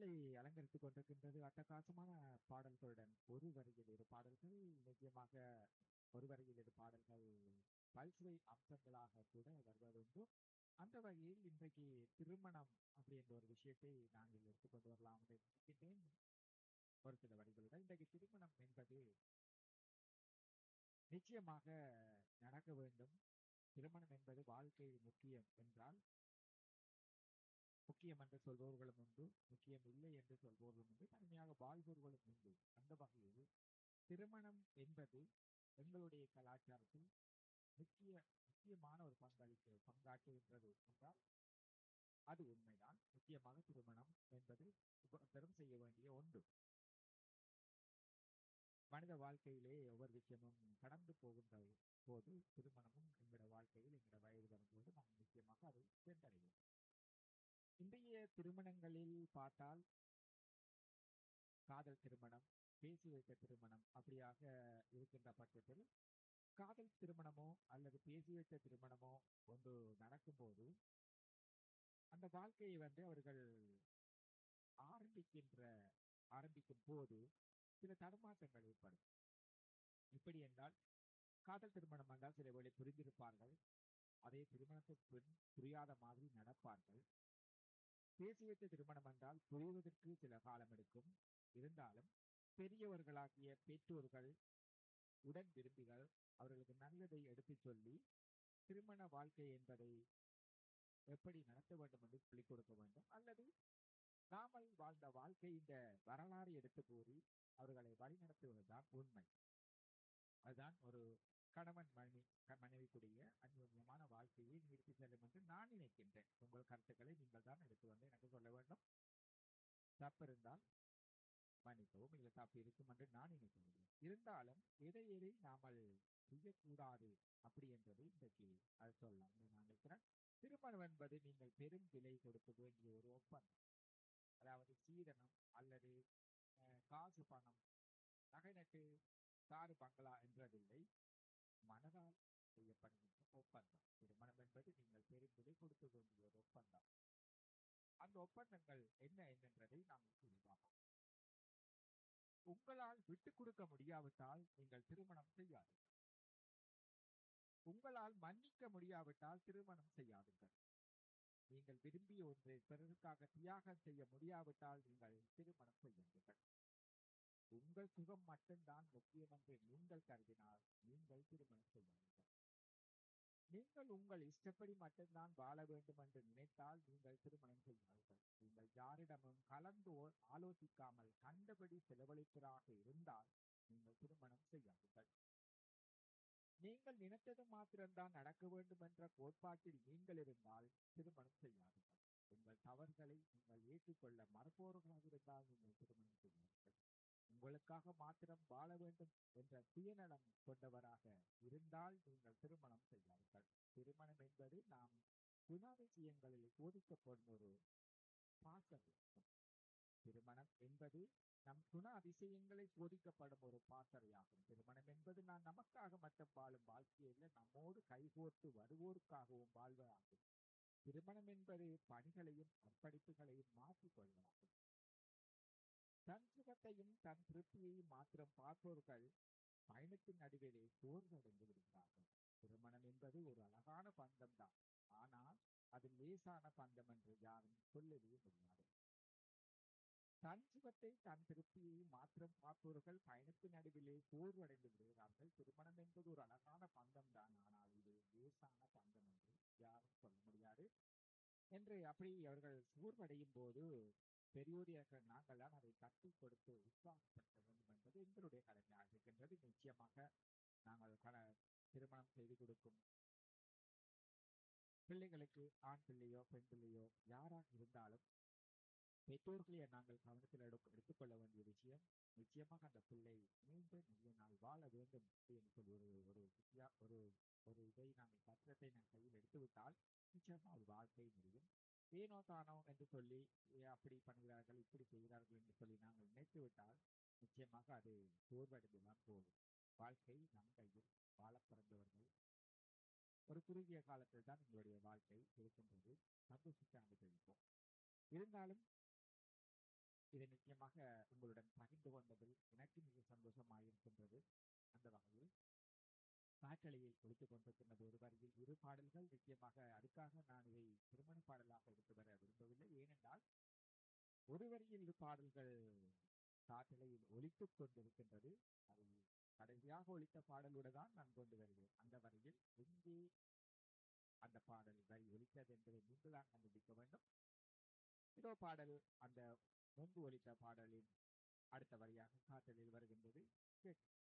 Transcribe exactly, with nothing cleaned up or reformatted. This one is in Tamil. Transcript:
பாடல்களை அலங்கரித்துக் கொண்டிருக்கின்றது அட்டகாசமான பாடல்களுடன் ஒரு வரியில் இரு பாடல்கள் நிச்சயமாக ஒரு வரியில் இரு பாடல்கள் பல்சுவை அம்சங்களாக கூட வருவதுண்டு. அந்த வகையில் இன்றைக்கு திருமணம் அப்படின்ற ஒரு விஷயத்தை நாங்கள் எடுத்துக்கொண்டு வரலாம் என்று நினைக்கின்றேன். ஒரு சில வரிகளுடன் இன்றைக்கு திருமணம் என்பது நிச்சயமாக நடக்க வேண்டும். திருமணம் என்பது வாழ்க்கையில் முக்கியம் என்றால் முக்கியம் என்று சொல்பவர்களும் உண்டு, முக்கியம் இல்லை என்று சொல்பவர்களும் உண்டு, தனிமையாக வாழ்பவர்களும் உண்டு. அந்த வகையில் திருமணம் என்பது எங்களுடைய கலாச்சாரத்தில் முக்கிய முக்கியமான ஒரு பங்களிப்பு பங்காற்றுகின்றது என்றால் அது உண்மைதான். முக்கியமாக திருமணம் என்பது பெரும் செய்ய வேண்டிய ஒன்று. மனித வாழ்க்கையிலே ஒவ்வொரு விஷயமும் கடந்து போகின்ற போது திருமணமும் எங்களோட வாழ்க்கையில் எங்களோட வயது வரும்போது நாம் நிச்சயமாக அதை சென்றடைவோம். இன்றைய திருமணங்களில் பார்த்தால் காதல் திருமணம், பேசி வைத்த திருமணம் அப்படியாக இருக்கின்ற பட்சத்தில் காதல் திருமணமோ அல்லது பேசி வைத்த திருமணமோ ஒன்று நடக்கும்போது அந்த வாழ்க்கையை வந்து அவர்கள் ஆரம்பிக்கின்ற ஆரம்பிக்கும் போது சில தடுமாற்றங்கள் ஏற்படும். இப்படி என்றால் காதல் திருமணம் என்றால் சில வேளை புரிந்திருப்பார்கள், அதே திருமணத்தை பின் புரியாத மாதிரி நடப்பார்கள். பேசி வைத்த திருமணம் என்றால் புரிவதற்கு சில காலம் எடுக்கும். இருந்தாலும் பெரியவர்களாகிய பெற்றோர்கள், உடன் விரும்பிகள் அவர்களுக்கு நல்லதை எடுத்துச் சொல்லி திருமண வாழ்க்கை என்பதை எப்படி நடத்த வேண்டும் என்று சொல்லிக் கொடுக்க வேண்டும். அல்லது நாமல் வாழ்ந்த வாழ்க்கை இந்த வரலாறு எடுத்து கூறி அவர்களை வழிநடத்துவதுதான் உண்மை. அதுதான் ஒரு கணவன் மனைவி மனைவிக்குரிய அந்யோன்யமான வாழ்க்கையை நிறுத்தி செல்லும் என்று நான் நினைக்கின்றேன். உங்கள் கருத்துக்களை நீங்கள் தான் எடுத்து வந்து எனக்கு சொல்ல வேண்டும். தப்பு இருந்தால் மன்னிக்கவும், இல்லை தப்பு இருக்கும் என்று நான் நினைக்கிறேன். இருந்தாலும் எதை எதை நாமல் செய்யக்கூடாது அப்படி என்பதை இன்றைக்கு அது சொல்லலாம் நான் நினைக்கிறேன். திருமணம் என்பது நீங்கள் பெரும் விலை கொடுக்க வேண்டிய ஒரு ஒப்பந்தம். அதாவது சீதனம் அல்லது காசு பணம் நகை நட்டு காரு பங்களா என்றதில்லை, மனதால் செய்யப்படுகின்ற ஒப்பந்தம். திருமணம் என்பது நீங்கள் பெரும் விலை கொடுக்க வேண்டிய ஒரு ஒப்பந்தம். அந்த ஒப்பந்தங்கள் என்ன என்னன்றதை நாங்கள் கூறுவோம். உங்களால் விட்டுக் கொடுக்க முடியாவிட்டால் நீங்கள் திருமணம் செய்யாதீர்கள். உங்களால் மன்னிக்க முடியாவிட்டால் திருமணம் செய்யாதீர்கள். நீங்கள் விரும்பிய ஒன்றை பிறருக்காக தியாகம் செய்ய முடியாவிட்டால் நீங்கள் திருமணம் செய்யுங்கள். உங்கள் சுகம் மட்டும்தான் முக்கியம் என்று நீங்கள் கருதினால் நீங்கள் திருமணம் செய்யுங்கள். நீங்கள் உங்கள் இஷ்டப்படி மட்டும்தான் வாழ வேண்டும் என்று நினைத்தால் நீங்கள் திருமணம் செய்யாதீர்கள். நீங்கள் யாரிடமும் கலந்து ஆலோசிக்காமல் கண்டபடி செலவழிப்பதாக இருந்தால் நீங்கள் திருமணம் செய்யாதீர்கள். நீங்கள் நினைத்தது மாத்திரம்தான் நடக்க வேண்டும் என்ற கோட்பாட்டில் நீங்கள் இருந்தால் திருமணம் செய்யாதீர்கள். உங்கள் தவறுகளை நீங்கள் ஏற்றுக்கொள்ள மறுப்பவர்களாக இருந்தால் நீங்கள் திருமணம் செய்யாதீர்கள். உங்களுக்காக மாத்திரம் வாழ வேண்டும் என்ற சுயநலம் கொண்டவராக இருந்தால் நீங்கள் திருமணம் செய்யாதீர்கள். திருமணம் என்பது நாம் குணாதிசயங்களில் சோதிக்கப்படும் ஒரு பாசம். திருமணம் என்பது நம் குண அதிசயங்களை சோதிக்கப்படும் ஒரு பாசறையாகும். திருமணம் என்பது நான் நமக்காக மட்டும் வாழும் வாழ்க்கையில நம்மோடு கைகோர்த்து வருவோருக்காகவும் வாழ்வதாகும். திருமணம் என்பது பணிகளையும் அர்ப்பணிப்புகளையும் மாற்றிக்கொள்வதாகும். தன் சுகத்தையும் தன் திருப்தியையும் மாத்திரம் பார்ப்பவர்கள் பயணத்தின் நடுவிலே சோர்வடைந்து விடுகிறார்கள். திருமணம் என்பது ஒரு அழகான பந்தம் தான், ஆனால் அது லேசான பந்தம் என்று யாரும் சொல்லவே முடியாது. தன் சுகத்தை தன் திருப்தியை மாத்திரம் பார்ப்பவர்கள் பயணத்தின் நடுவிலே சோர்வடைந்து விடுகிறார்கள். திருமணம் என்பது ஒரு அழகான பந்தம் தான், ஆனால் இது லேசான பந்தம் என்று யாரும் சொல்ல முடியாது என்று அப்படி அவர்கள் சோர்வடையும் போது பெரியோரியாக நாங்கள் தான் அதை தட்டி கொடுத்து உற்சாகப்படுத்த வேண்டும் என்பது எங்களுடைய கடமையாக இருக்கின்றது. நிச்சயமாக நாங்கள் பல திருமணம் செய்து கொடுக்கும் பிள்ளைகளுக்கு ஆண் பிள்ளையோ பெண் பிள்ளையோ யாராக இருந்தாலும் பெற்றோர்களை நாங்கள் கவனத்தில் எடு எடுத்துக்கொள்ள வேண்டிய விஷயம், நிச்சயமாக அந்த பிள்ளை மீண்டும் நிறைய நாள் வாழ வேண்டும் என்று சொல்லி ஒரு ஒரு ஒரு ஒரு இதை நாங்கள் பத்திரத்தை நாங்கள் கையில் எடுத்துவிட்டால் நிச்சயமாக ஒரு வாழ்க்கை முடியும். ஏனோ தானோ என்று சொல்லி அப்படி பண்ணுகிறார்கள் இப்படி செய்கிறார்கள் என்று சொல்லி நாங்கள் நினைத்து விட்டால் நிச்சயமாக அது சோர்வடைந்துதான் போகும். வாழ்க்கை நம் கையில், வாழ பிறந்தவர்கள் ஒரு குறுகிய காலத்தில் தான் எங்களுடைய வாழ்க்கை இருக்கின்றது. சந்தோஷத்தை அனுபவிப்போம். இருந்தாலும் இதை நிச்சயமாக உங்களுடன் பகிர்ந்து கொண்டதில் எனக்கு மிக சந்தோஷமாக இருக்கின்றது. அந்த வகையில் காற்றலையில் ஒலித்துக் கொண்டிருக்கின்றது ஒரு வரியில் இரு பாடல்கள். நிச்சயமாக அதுக்காக நான் இதை திருமண பாடலாக எடுத்து வர விரும்பவில்லை. ஏனென்றால் ஒரு வரியில் இரு பாடல்கள் காற்றலையில் ஒலித்துக் கொண்டிருக்கின்றது. அது கடைசியாக ஒலித்த பாடலுடன் தான் நான் கொண்டு வருவேன். அந்த வரியில் எங்கே அந்த பாடல் வரி ஒலித்தது என்பதை நீங்கள் தான் கண்டுபிடிக்க வேண்டும். இதோ பாடல் அந்த முன்பு ஒலித்த பாடலின் அடுத்த வரியாக காற்றலில் வருகின்றது. கேட்டு